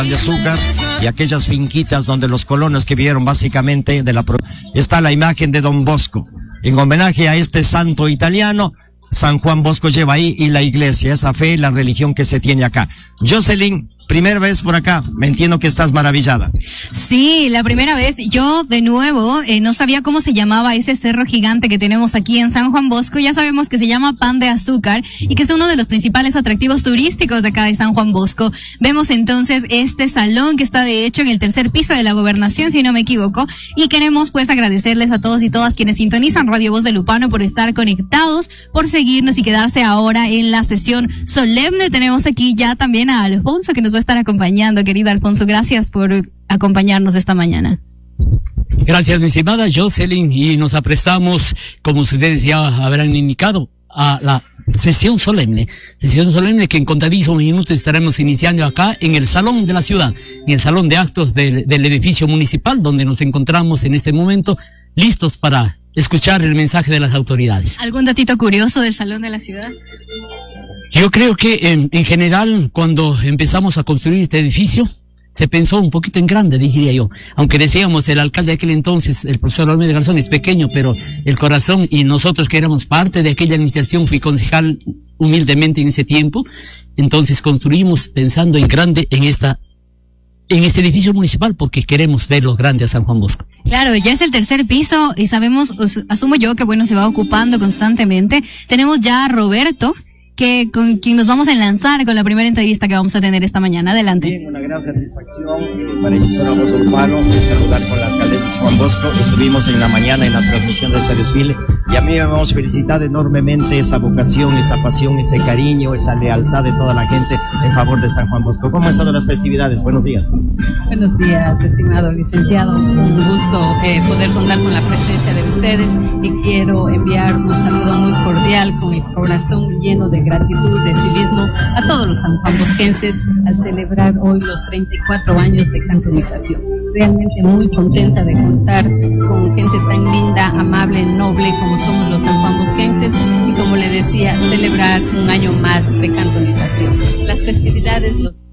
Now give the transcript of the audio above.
de azúcar y aquellas finquitas donde los colonos que vivieron básicamente de la está la imagen de Don Bosco. En homenaje a este santo italiano, San Juan Bosco lleva ahí y la iglesia, esa fe y la religión que se tiene acá. Jocelyn, primera vez por acá, me entiendo que estás maravillada. Sí, la primera vez. Yo, de nuevo, no sabía cómo se llamaba ese cerro gigante que tenemos aquí en San Juan Bosco. Ya sabemos que se llama Pan de Azúcar y que es uno de los principales atractivos turísticos de acá de San Juan Bosco. Vemos entonces este salón que está de hecho en el tercer piso de la gobernación, si no me equivoco, y queremos pues agradecerles a todos y todas quienes sintonizan Radio Voz de Lupano por estar conectados, por seguirnos y quedarse ahora en la sesión solemne. Tenemos aquí ya también a Alfonso que nos va a estar acompañando. Querido Alfonso, gracias por acompañarnos esta mañana. Gracias, mi estimada Jocelyn, y nos aprestamos, como ustedes ya habrán indicado, a la sesión solemne que en contadísimos minutos estaremos iniciando acá en el Salón de la Ciudad, en el Salón de Actos del edificio municipal, donde nos encontramos en este momento listos para escuchar el mensaje de las autoridades. ¿Algún datito curioso del Salón de la Ciudad? Yo creo que en general, cuando empezamos a construir este edificio, se pensó un poquito en grande, diría yo. Aunque decíamos, el alcalde de aquel entonces, el profesor Olmedo Garzón, es pequeño, pero el corazón, y nosotros que éramos parte de aquella administración, fui concejal humildemente en ese tiempo, entonces construimos pensando en grande en este edificio municipal, porque queremos verlo grande a San Juan Bosco. Claro, ya es el tercer piso y sabemos, asumo yo que bueno, se va ocupando constantemente. Tenemos ya a Roberto, con quien nos vamos a enlazar con la primera entrevista que vamos a tener esta mañana. Adelante. Bien, una gran satisfacción para emisora Voz Urbano de saludar con la alcaldesa Juan Bosco. Estuvimos en la mañana en la transmisión de este desfile y a mí me vamos a felicitar enormemente esa vocación, esa pasión, ese cariño, esa lealtad de toda la gente en favor de San Juan Bosco. ¿Cómo han estado las festividades? Buenos días. Buenos días, estimado licenciado. Un gusto poder contar con la presencia de ustedes y quiero enviar un saludo muy cordial con el corazón lleno de gratitud, de civismo a todos los sanjuanbosquenses al celebrar hoy los 34 años de cantonización. Realmente muy contenta de contar con gente tan linda, amable, noble como somos los sanjuanbosquenses y como le decía, celebrar un año más de cantonización. Las festividades, los